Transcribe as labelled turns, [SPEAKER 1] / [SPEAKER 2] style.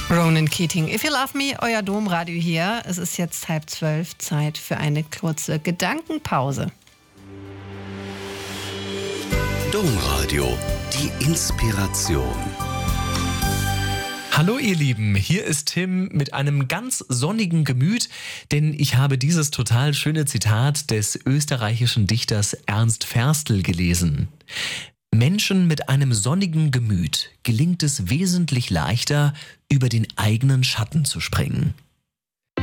[SPEAKER 1] Ronan Keating, If You Love Me, euer Domradio hier. Es ist jetzt 11:30, Zeit für eine kurze Gedankenpause.
[SPEAKER 2] Domradio, die Inspiration.
[SPEAKER 3] Hallo ihr Lieben, hier ist Tim mit einem ganz sonnigen Gemüt, denn ich habe dieses total schöne Zitat des österreichischen Dichters Ernst Ferstel gelesen. Menschen mit einem sonnigen Gemüt gelingt es wesentlich leichter, über den eigenen Schatten zu springen.